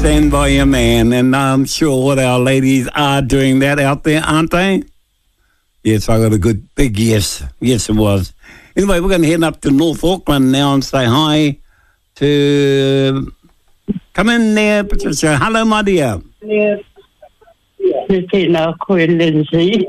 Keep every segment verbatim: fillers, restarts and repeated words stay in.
Stand by your man, and I'm sure all our ladies are doing that out there, aren't they? Yes, I got a good big yes. Yes, it was. Anyway, we're going to head up to North Auckland now and say hi to... Come in there, Patricia. Hello, my dear. Yes. Tēnā koe, Lindsay.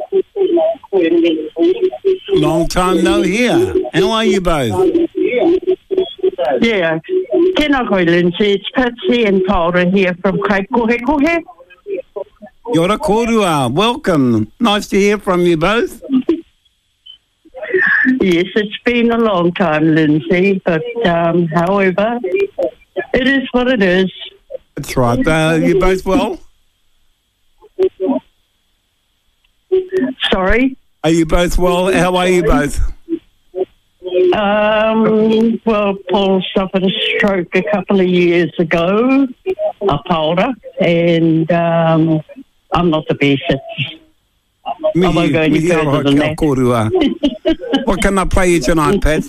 Long time no hear. How are you both? Yeah. Tēnā koe, Lindsay. It's Patsy and Paula here from Kaikohe. You're a korua. Welcome. Nice to hear from you both. Yes, it's been a long time, Lindsay, but um, however, it is what it is. That's right. Uh, you both well? Sorry? Are you both well? How are you both? Um, well, Paul suffered a stroke a couple of years ago, a powder, and um, I'm not the best. Me, I won't go any further than that. What can I play you tonight, Pat?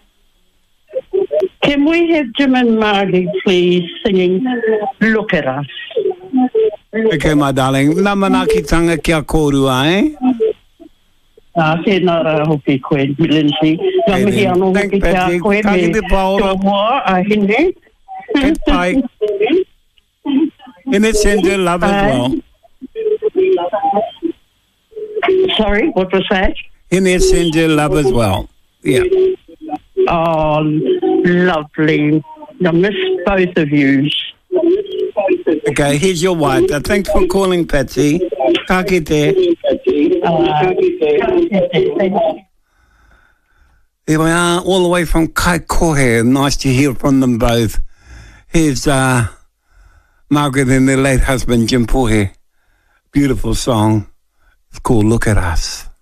Can we have Jim and Margie, please, singing Look at Us? Okay, my darling. Namanaki tanga kia korua, eh? Ah, tēnā rā hoki koe, Lindsay. Ngā mihi anō hoki kia koe me tō hoa a hine. Bye. And it sends your love as well. Sorry, what was that? And it sends your love as well. Yeah. Oh, lovely. I miss both of you. Okay, here's your wife. Uh, thanks for calling, Patsy. Ka kite. Uh, Here we are, all the way from Kaikohe. Nice to hear from them both. Here's uh, Margaret and their late husband, Jim Pohe. Beautiful song. It's called Look at Us.